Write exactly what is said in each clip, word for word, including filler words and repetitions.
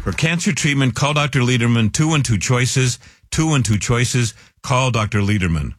For cancer treatment, call Doctor Lederman, two one two choices, two one two choices. Call Doctor Lederman.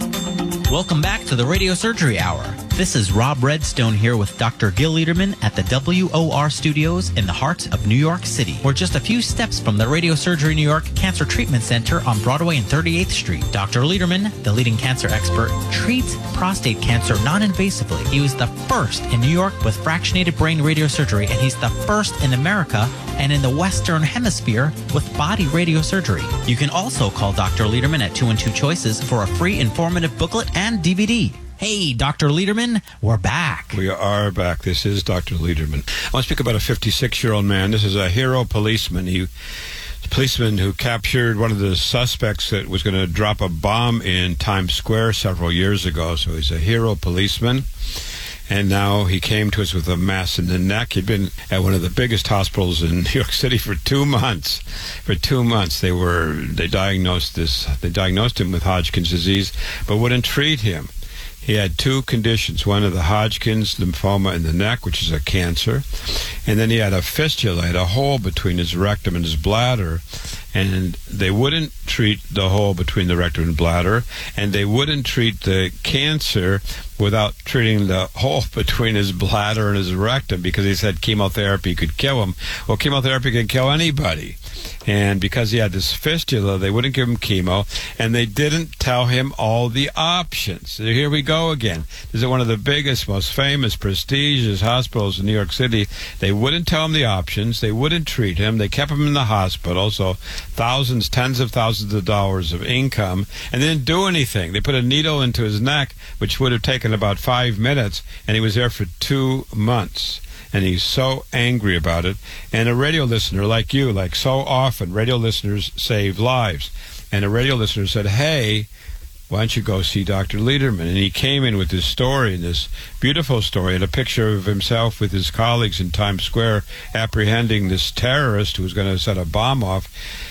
Welcome back to the Radio Surgery Hour. This is Rob Redstone here with Doctor Gil Lederman at the W O R Studios in the heart of New York City. We're just a few steps from the Radio Surgery New York Cancer Treatment Center on Broadway and thirty-eighth Street. Doctor Lederman, the leading cancer expert, treats prostate cancer non-invasively. He was the first in New York with fractionated brain radiosurgery, and he's the first in America and in the Western Hemisphere with body radiosurgery. You can also call Doctor Lederman at two one two choices for a free informative booklet and D V D. Hey, Doctor Lederman, we're back. We are back. This is Doctor Lederman. I want to speak about a fifty-six-year-old man. This is a hero policeman. He a policeman who captured one of the suspects that was going to drop a bomb in Times Square several years ago. So he's a hero policeman. And now he came to us with a mass in the neck. He'd been at one of the biggest hospitals in New York City for two months. For two months, they were they diagnosed this. They diagnosed him with Hodgkin's disease, but wouldn't treat him. He had two conditions, one of the Hodgkin's lymphoma in the neck, which is a cancer, and then he had a fistula, had a hole between his rectum and his bladder, and they wouldn't treat the hole between the rectum and bladder, and they wouldn't treat the cancer without treating the hole between his bladder and his rectum, because he said chemotherapy could kill him. Well, chemotherapy can kill anybody. And because he had this fistula, they wouldn't give him chemo, and they didn't tell him all the options. So here we go again. This is one of the biggest, most famous, prestigious hospitals in New York City. They wouldn't tell him the options. They wouldn't treat him. They kept him in the hospital, so thousands, tens of thousands of dollars of income, and they didn't do anything. They put a needle into his neck, which would have taken about five minutes, and he was there for two months. And he's so angry about it. And a radio listener like you, like so often, radio listeners save lives. And a radio listener said, hey, why don't you go see Doctor Lederman? And he came in with this story, and this beautiful story, and a picture of himself with his colleagues in Times Square apprehending this terrorist who was going to set a bomb off.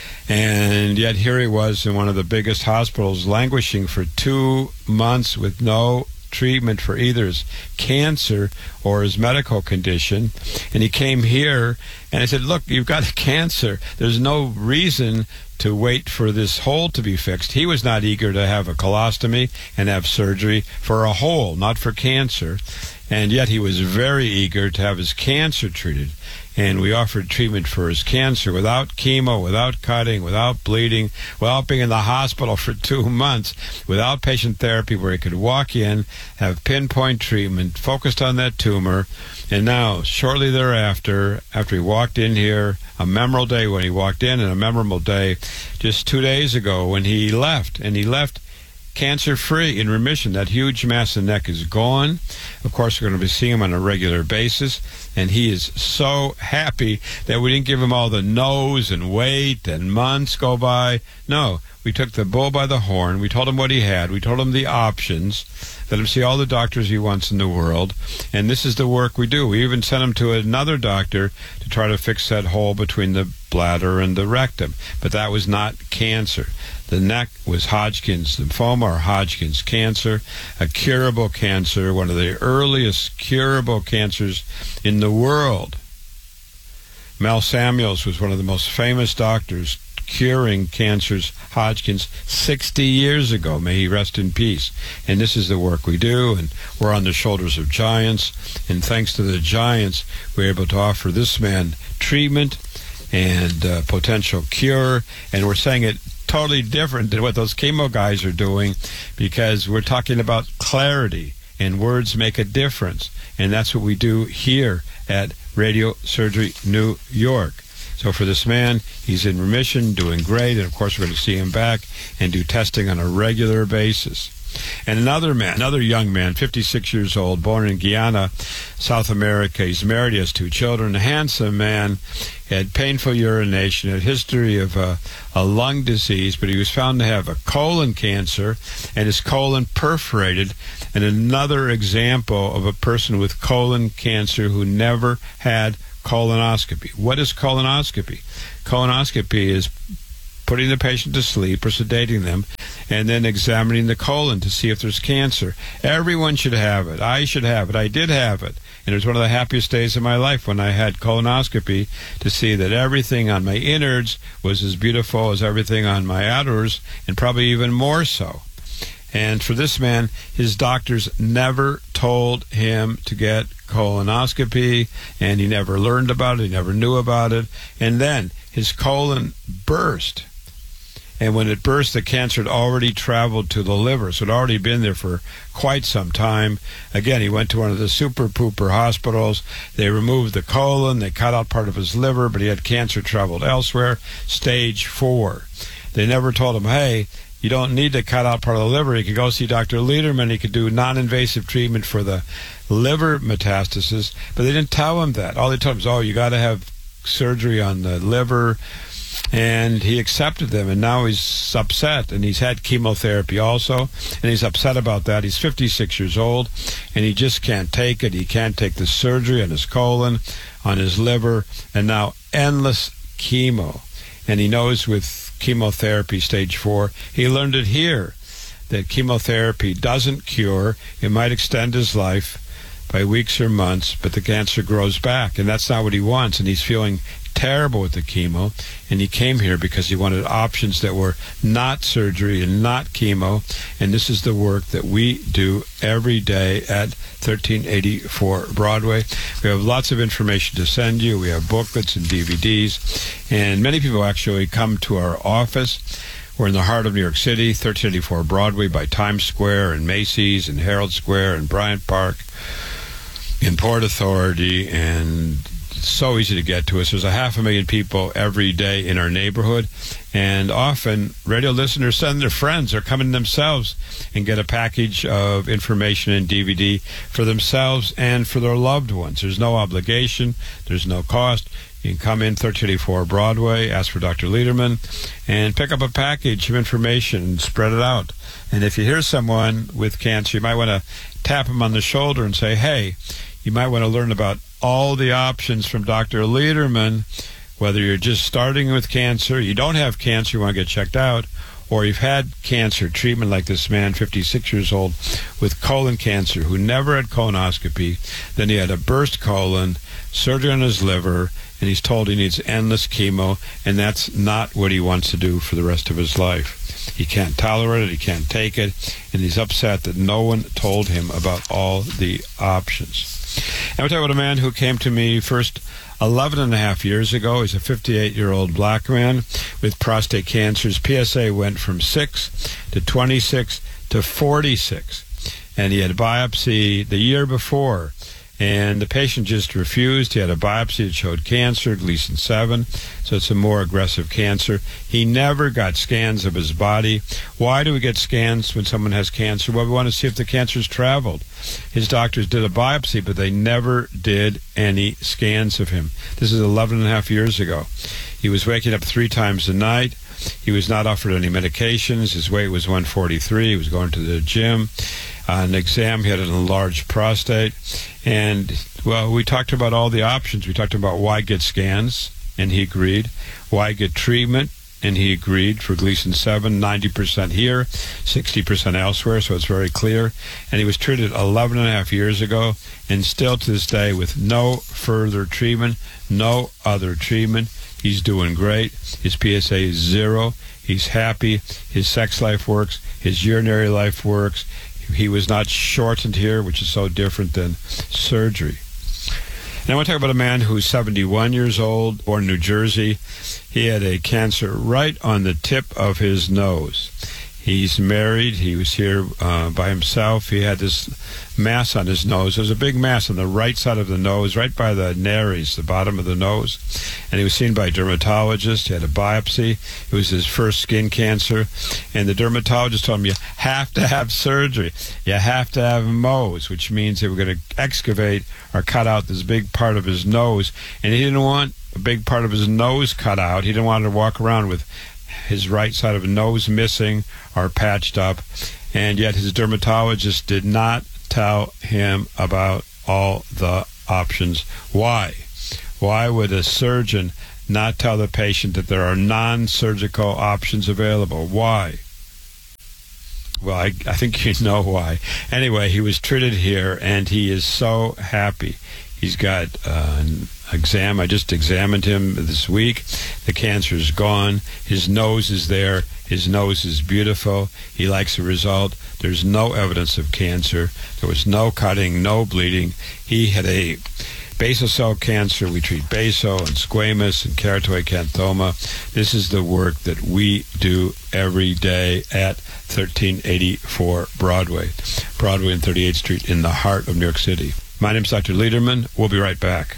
And yet here he was in one of the biggest hospitals, languishing for two months with no treatment for either his cancer or his medical condition. And he came here, and I said, look, you've got a cancer. There's no reason to wait for this hole to be fixed. He was not eager to have a colostomy and have surgery for a hole, not for cancer. And yet he was very eager to have his cancer treated. And we offered treatment for his cancer without chemo, without cutting, without bleeding, without being in the hospital for two months, with outpatient therapy where he could walk in, have pinpoint treatment, focused on that tumor. And now, shortly thereafter, after he walked in here, a memorable day when he walked in, and a memorable day just two days ago when he left. And he left cancer-free, in remission. That huge mass in the neck is gone. Of course, we're going to be seeing him on a regular basis, and he is so happy that we didn't give him all the no's and wait and months go by. No, we took the bull by the horn. We told him what he had. We told him the options. Let him see all the doctors he wants in the world, and this is the work we do. We even sent him to another doctor to try to fix that hole between the bladder and the rectum, but that was not cancer. The neck was Hodgkin's lymphoma or Hodgkin's cancer, a curable cancer, one of the earliest curable cancers in the world. Mel Samuels was one of the most famous doctors curing cancers, Hodgkin's, sixty years ago. May he rest in peace. And this is the work we do, and we're on the shoulders of giants. And thanks to the giants, we're able to offer this man treatment and uh, potential cure. And we're saying it totally different than what those chemo guys are doing, because we're talking about clarity, and words make a difference. And that's what we do here at Radio Surgery New York. So for this man, he's in remission, doing great, and of course we're going to see him back and do testing on a regular basis. And another man, another young man, fifty-six years old, born in Guyana, South America. He's married, he has two children, a handsome man, had painful urination, had history of a, a lung disease, but he was found to have a colon cancer, and his colon perforated. And another example of a person with colon cancer who never had colonoscopy. What is colonoscopy? Colonoscopy is putting the patient to sleep or sedating them, and then examining the colon to see if there's cancer. Everyone should have it. I should have it. I did have it. And it was one of the happiest days of my life when I had colonoscopy to see that everything on my innards was as beautiful as everything on my outers, and probably even more so. And for this man, his doctors never told him to get colonoscopy, and he never learned about it, he never knew about it. And then his colon burst. And when it burst, the cancer had already traveled to the liver, so it had already been there for quite some time. Again, he went to one of the super-pooper hospitals. They removed the colon, they cut out part of his liver, but he had cancer traveled elsewhere, stage four. They never told him, hey, you don't need to cut out part of the liver. You could go see Doctor Lederman. He could do non-invasive treatment for the liver metastasis, but they didn't tell him that. All they told him was, oh, you got to have surgery on the liver. And he accepted them, and now he's upset, and he's had chemotherapy also, and he's upset about that. He's fifty-six years old, and he just can't take it. He can't take the surgery on his colon, on his liver, and now endless chemo. And he knows with chemotherapy stage four, he learned it here, that chemotherapy doesn't cure. It might extend his life by weeks or months, but the cancer grows back, and that's not what he wants, and he's feeling terrible with the chemo, and he came here because he wanted options that were not surgery and not chemo, and this is the work that we do every day at thirteen eighty-four Broadway. We have lots of information to send you. We have booklets and D V Ds, and many people actually come to our office. We're in the heart of New York City, thirteen eighty-four Broadway by Times Square and Macy's and Herald Square and Bryant Park in Port Authority, and it's so easy to get to us. There's a half a million people every day in our neighborhood, and often radio listeners send their friends or come in themselves and get a package of information and D V D for themselves and for their loved ones. There's no obligation. There's no cost. You can come in thirteen eighty-four Broadway, ask for Doctor Lederman, and pick up a package of information and spread it out. And if you hear someone with cancer, you might want to tap them on the shoulder and say, hey, you might want to learn about all the options from Doctor Lederman, whether you're just starting with cancer, you don't have cancer, you want to get checked out, or you've had cancer treatment like this man, fifty-six years old, with colon cancer, who never had colonoscopy. Then he had a burst colon, surgery on his liver, and he's told he needs endless chemo, and that's not what he wants to do for the rest of his life. He can't tolerate it, he can't take it, and he's upset that no one told him about all the options. And we're talking about a man who came to me first eleven and a half years ago. He's a fifty-eight-year-old black man with prostate cancer. His P S A went from six to twenty-six to forty-six. And he had a biopsy the year before, and the patient just refused. He had a biopsy that showed cancer, Gleason seven, so it's a more aggressive cancer. He never got scans of his body. Why do we get scans when someone has cancer? Well, we want to see if the cancer's traveled. His doctors did a biopsy, but they never did any scans of him. This is eleven and a half years ago. He was waking up three times a night. He was not offered any medications. His weight was one forty-three. He was going to the gym. On an exam, he had an enlarged prostate. And, well, we talked about all the options. We talked about why get scans, and he agreed. Why get treatment, and he agreed for Gleason seven, ninety percent here, sixty percent elsewhere, so it's very clear. And he was treated eleven and a half years ago, and still to this day with no further treatment, no other treatment. He's doing great. His P S A is zero. He's happy. His sex life works. His urinary life works. He was not shortened here, which is so different than surgery. And I want to talk about a man who's seventy-one years old, born in New Jersey. He had a cancer right on the tip of his nose. He's married. He was here uh, by himself. He had this mass on his nose. There was a big mass on the right side of the nose, right by the nares, the bottom of the nose. And he was seen by a dermatologist. He had a biopsy. It was his first skin cancer. And the dermatologist told him, you have to have surgery. You have to have Mohs, which means they were going to excavate or cut out this big part of his nose. And he didn't want a big part of his nose cut out. He didn't want to walk around with his right side of his nose missing or patched up, and yet his dermatologist did not tell him about all the options. Why? Why would a surgeon not tell the patient that there are non-surgical options available? Why? Well, I, I think you know why. Anyway, he was treated here, and he is so happy. He's got uh, an exam. I just examined him this week. The cancer is gone. His nose is there. His nose is beautiful. He likes the result. There's no evidence of cancer. There was no cutting, no bleeding. He had a basal cell cancer. We treat basal and squamous and keratoid canthoma. This is the work that we do every day at thirteen eighty-four Broadway. Broadway and thirty-eighth Street in the heart of New York City. My name's Doctor Lederman. We'll be right back.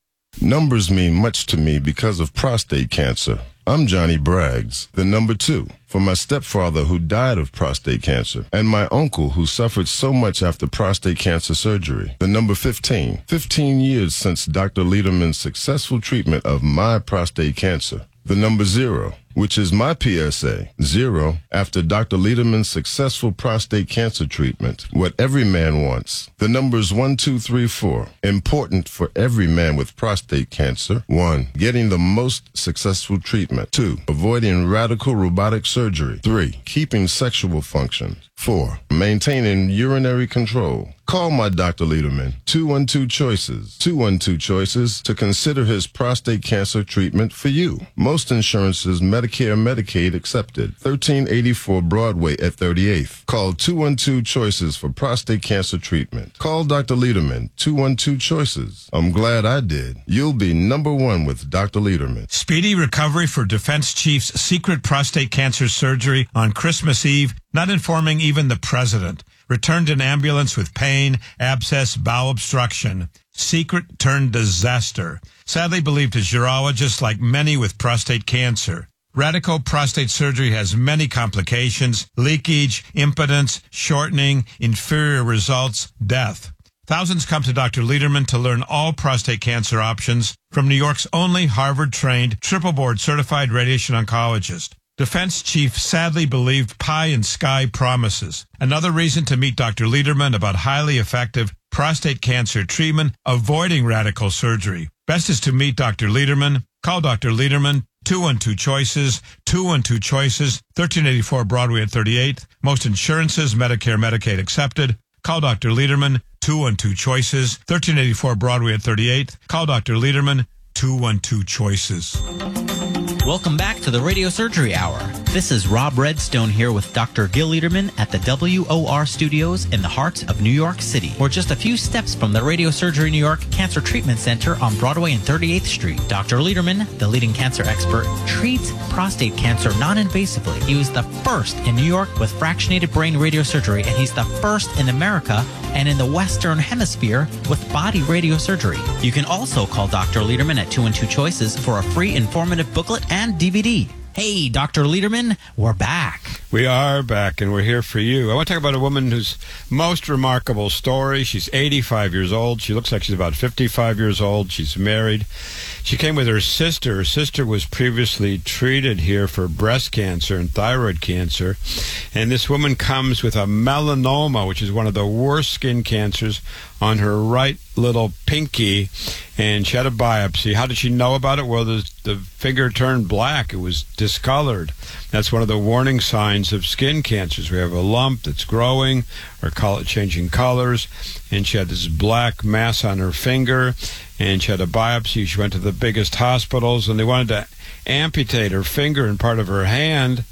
Numbers mean much to me because of prostate cancer. I'm Johnny Braggs, the number two, for my stepfather who died of prostate cancer, and my uncle who suffered so much after prostate cancer surgery. The number fifteen, fifteen years since Doctor Lederman's successful treatment of my prostate cancer. The number zero, which is my P S A, zero, after Doctor Lederman's successful prostate cancer treatment, what every man wants. The numbers one, two, three, four, important for every man with prostate cancer. One, getting the most successful treatment. Two, avoiding radical robotic surgery. Three, keeping sexual function. Four, maintaining urinary control. Call my Doctor Lederman, two one two Choices, two one two Choices, to consider his prostate cancer treatment for you. Most insurances, Medicare, Medicaid accepted. thirteen eighty-four Broadway at thirty-eighth. Call two one two Choices for prostate cancer treatment. Call Doctor Lederman, two one two Choices. I'm glad I did. You'll be number one with Doctor Lederman. Speedy recovery for Defense Chief's secret prostate cancer surgery on Christmas Eve, not informing even the president. Returned in ambulance with pain, abscess, bowel obstruction. Secret turned disaster. Sadly believed his urologist, like many with prostate cancer. Radical prostate surgery has many complications: leakage, impotence, shortening, inferior results, death. Thousands come to Doctor Lederman to learn all prostate cancer options from New York's only Harvard-trained, triple-board certified radiation oncologist. Defense chief sadly believed pie in sky promises. Another reason to meet Doctor Lederman about highly effective prostate cancer treatment, avoiding radical surgery. Best is to meet Doctor Lederman. Call Doctor Lederman, two one two Choices, two one two Choices, thirteen eighty-four Broadway at thirty-eighth. Most insurances, Medicare, Medicaid accepted. Call Doctor Lederman, two one two Choices, thirteen eighty-four Broadway at thirty-eighth. Call Doctor Lederman, two one two Choices. Welcome back to the Radio Surgery Hour. This is Rob Redstone here with Doctor Gil Lederman at the W O R studios in the heart of New York City. We're just a few steps from the Radio Surgery New York Cancer Treatment Center on Broadway and thirty-eighth Street. Doctor Lederman, the leading cancer expert, treats prostate cancer non-invasively. He was the first in New York with fractionated brain radiosurgery, and he's the first in America and in the Western Hemisphere with body radiosurgery. You can also call Doctor Lederman at two one two Choices for a free informative booklet and D V D. Hey, Doctor Lederman, we're back. We are back, and we're here for you. I want to talk about a woman whose most remarkable story. She's eighty-five years old. She looks like she's about fifty-five years old. She's married. She came with her sister. Her sister was previously treated here for breast cancer and thyroid cancer. And this woman comes with a melanoma, which is one of the worst skin cancers, on her right little pinky, and she had a biopsy. How did she know about it? Well, the, the finger turned black. It was discolored. That's one of the warning signs of skin cancers. We have a lump that's growing or color, changing colors, and she had this black mass on her finger, and she had a biopsy. She went to the biggest hospitals, and they wanted to amputate her finger and part of her hand,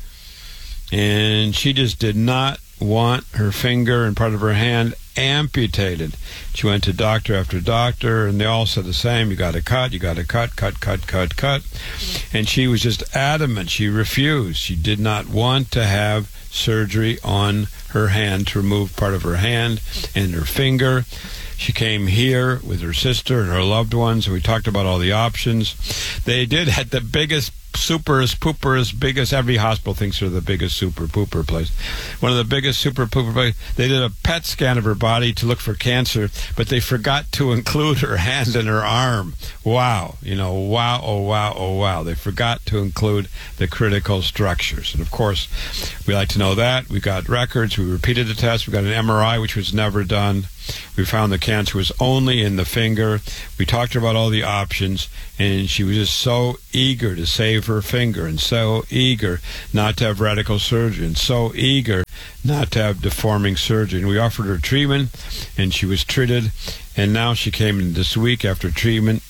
and she just did not want her finger and part of her hand amputated. She went to doctor after doctor, and they all said the same: you got to cut, you got to cut, cut, cut, cut, cut. And she was just adamant. She refused. She did not want to have surgery on her hand to remove part of her hand and her finger. She came here with her sister and her loved ones, and we talked about all the options. They did had the biggest superest, pooperest, biggest, every hospital thinks they're the biggest super pooper place. One of the biggest super pooper places. They did a P E T scan of her body to look for cancer, but they forgot to include her hand and her arm. Wow. You know, wow, oh, wow, oh, wow. They forgot to include the critical structures. And, of course, we like to know that. We got records. We repeated the test. We got an M R I, which was never done. We found the cancer was only in the finger. We talked about all the options, and she was just so eager to save her finger and so eager not to have radical surgery and so eager not to have deforming surgery. And we offered her treatment, and she was treated, and now she came in this week after treatment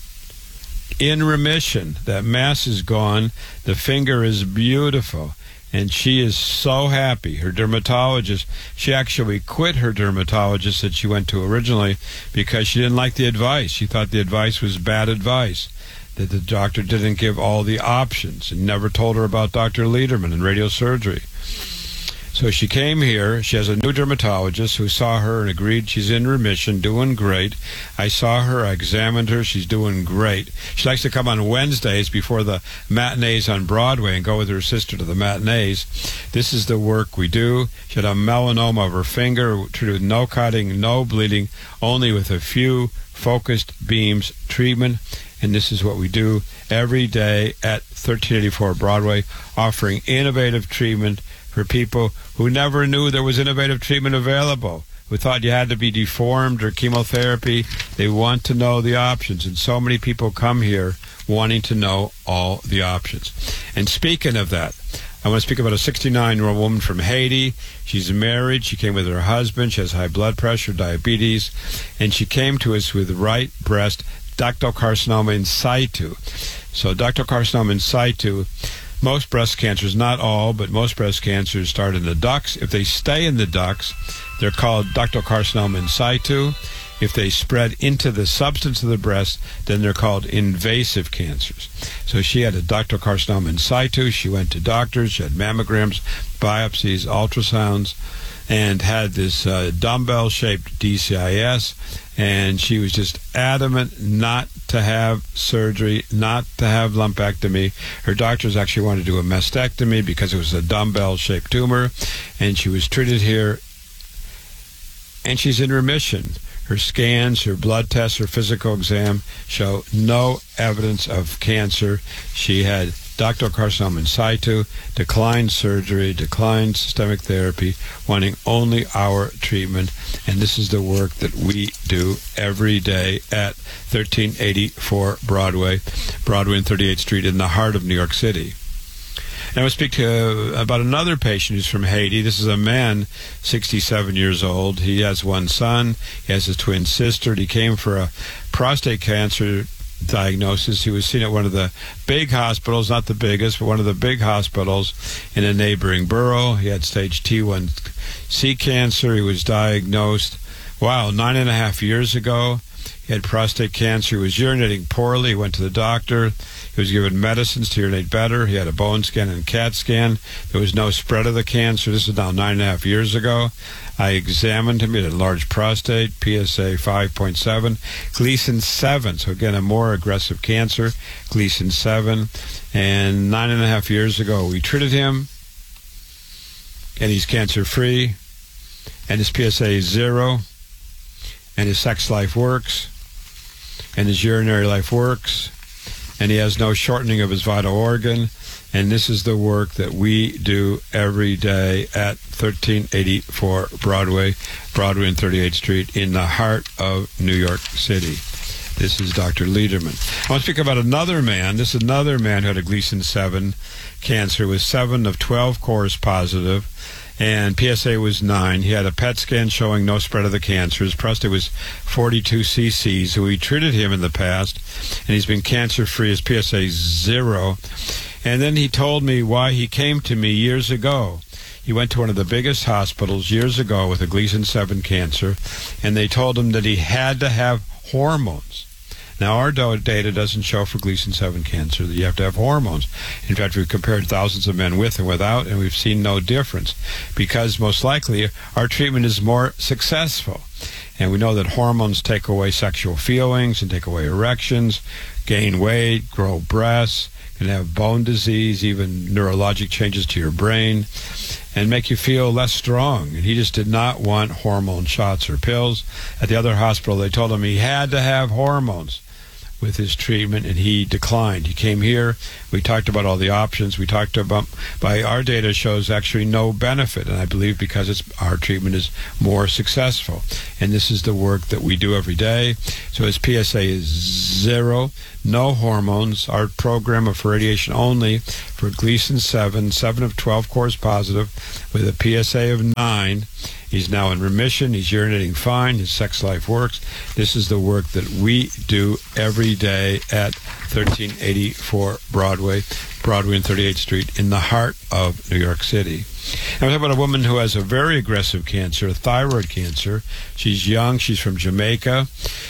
in remission. That mass is gone. The finger is beautiful. And she is so happy. Her dermatologist, she actually quit her dermatologist that she went to originally because she didn't like the advice. She thought the advice was bad advice, that the doctor didn't give all the options and never told her about Doctor Lederman and radiosurgery. So she came here. She has a new dermatologist who saw her and agreed she's in remission, doing great. I saw her. I examined her. She's doing great. She likes to come on Wednesdays before the matinees on Broadway and go with her sister to the matinees. This is the work we do. She had a melanoma of her finger, treated with no cutting, no bleeding, only with a few focused beams treatment. And this is what we do every day at thirteen eighty-four Broadway, offering innovative treatment for people who never knew there was innovative treatment available, who thought you had to be deformed or chemotherapy. They want to know the options, and so many people come here wanting to know all the options. And speaking of that, I want to speak about a sixty-nine-year-old woman from Haiti. She's married. She came with her husband. She has high blood pressure, diabetes, and she came to us with right breast ductal carcinoma in situ. So ductal carcinoma in situ, most breast cancers, not all, but most breast cancers start in the ducts. If they stay in the ducts, they're called ductal carcinoma in situ. If they spread into the substance of the breast, then they're called invasive cancers. So she had a ductal carcinoma in situ. She went to doctors. She had mammograms, biopsies, ultrasounds, and had this uh, dumbbell-shaped D C I S. And she was just adamant not to have surgery, not to have lumpectomy. Her doctors actually wanted to do a mastectomy because it was a dumbbell-shaped tumor. And she was treated here, and she's in remission. Her scans, her blood tests, her physical exam show no evidence of cancer. She had ductal carcinoma in situ, declined surgery, declined systemic therapy, wanting only our treatment. And this is the work that we do every day at thirteen eighty-four Broadway, Broadway and thirty-eighth Street in the heart of New York City. And I will speak to uh, about another patient who's from Haiti. This is a man, sixty-seven years old. He has one son. He has a twin sister. He came for a prostate cancer diagnosis. He was seen at one of the big hospitals, not the biggest, but one of the big hospitals in a neighboring borough. He had stage T one C cancer. He was diagnosed, wow, nine and a half years ago. He had prostate cancer. He was urinating poorly. He went to the doctor. He was given medicines to urinate better. He had a bone scan and CAT scan. There was no spread of the cancer. This is now nine and a half years ago. I examined him. He had a large prostate, P S A five point seven, Gleason seven. So again, a more aggressive cancer, Gleason seven. And nine and a half years ago, we treated him, and he's cancer-free, and his P S A is zero, and his sex life works, and his urinary life works, and he has no shortening of his vital organ. And this is the work that we do every day at thirteen eighty-four Broadway, Broadway and thirty-eighth Street in the heart of New York City. This is Doctor Lederman. I want to speak about another man. This is another man who had a Gleason seven cancer, with seven of twelve cores positive, and P S A was nine. He had a P E T scan showing no spread of the cancer. His prostate was forty-two C Cs. So we treated him in the past, and he's been cancer-free. His P S A is zero. And then he told me why he came to me years ago. He went to one of the biggest hospitals years ago with a Gleason seven cancer, and they told him that he had to have hormones. Now, our data doesn't show for Gleason seven cancer that you have to have hormones. In fact, we've compared thousands of men with and without, and we've seen no difference, because most likely our treatment is more successful. And we know that hormones take away sexual feelings and take away erections, gain weight, grow breasts, can have bone disease, even neurologic changes to your brain, and make you feel less strong. And he just did not want hormone shots or pills. At the other hospital, they told him he had to have hormones with his treatment, and he declined. He came here. We talked about all the options. We talked about, by our data shows actually no benefit, and I believe because it's our treatment is more successful. And this is the work that we do every day. So his P S A is zero, no hormones. Our program of radiation only for Gleason seven, seven of twelve cores positive, with a P S A of nine. He's now in remission. He's urinating fine. His sex life works. This is the work that we do every day at thirteen eighty-four Broadway, Broadway and thirty-eighth Street in the heart of New York City. And we're talking about a woman who has a very aggressive cancer, thyroid cancer. She's young. She's from Jamaica.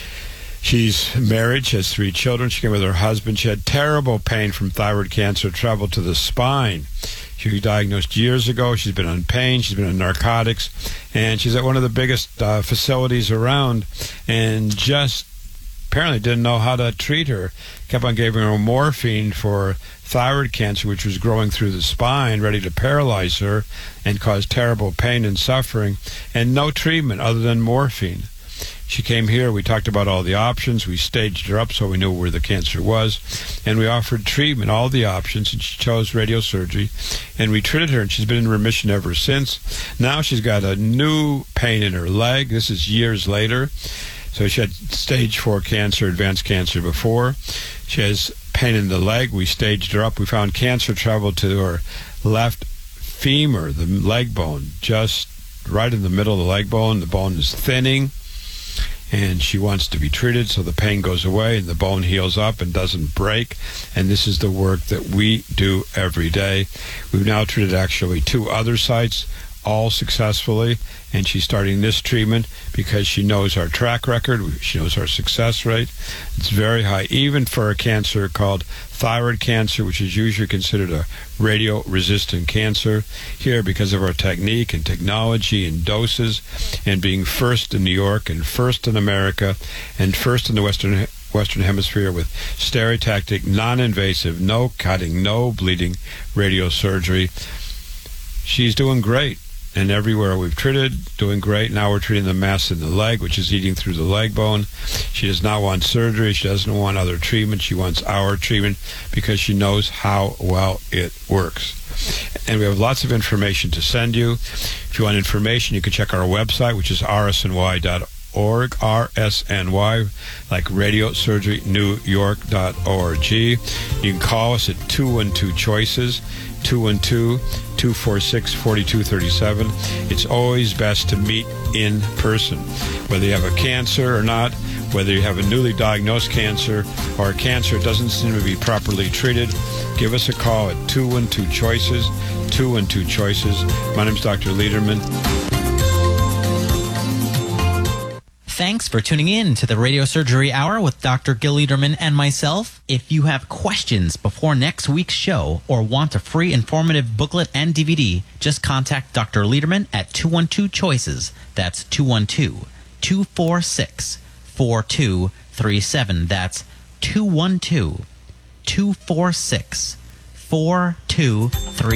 She's married. She has three children. She came with her husband. She had terrible pain from thyroid cancer, traveled to the spine. She was diagnosed years ago. She's been on pain. She's been on narcotics. And she's at one of the biggest uh, facilities around, and just apparently didn't know how to treat her. Kept on giving her morphine for thyroid cancer, which was growing through the spine, ready to paralyze her and cause terrible pain and suffering, and no treatment other than morphine. She came here. We talked about all the options. We staged her up so we knew where the cancer was. And we offered treatment, all the options, and she chose radiosurgery. And we treated her, and she's been in remission ever since. Now she's got a new pain in her leg. This is years later. So she had stage four cancer, advanced cancer before. She has pain in the leg. We staged her up. We found cancer traveled to her left femur, the leg bone, just right in the middle of the leg bone. The bone is thinning, and she wants to be treated so the pain goes away and the bone heals up and doesn't break. And this is the work that we do every day. We've now treated actually two other sites, all successfully, and she's starting this treatment because she knows our track record. She knows our success rate. It's very high, even for a cancer called thyroid cancer, which is usually considered a radio-resistant cancer. Here, because of our technique and technology and doses, and being first in New York and first in America and first in the Western Western Hemisphere with stereotactic, non-invasive, no cutting, no bleeding radiosurgery, she's doing great. And everywhere we've treated, doing great. Now we're treating the mass in the leg, which is eating through the leg bone. She does not want surgery. She doesn't want other treatment. She wants our treatment because she knows how well it works. And we have lots of information to send you. If you want information, you can check our website, which is r s n y dot org, R S N Y, like radiosurgery new york dot org. You can call us at two one two choices, two one two, two four six, four two three seven. It's always best to meet in person, whether you have a cancer or not, whether you have a newly diagnosed cancer or a cancer that doesn't seem to be properly treated. Give us a call at two one two choices, two one two choices. My name is Doctor Lederman. Thanks for tuning in to the Radio Surgery Hour with Doctor Gil Lederman and myself. If you have questions before next week's show or want a free informative booklet and D V D, just contact Doctor Lederman at two one two choices. That's two one two, two four six, four two three seven. That's two one two, two four six, four two three seven.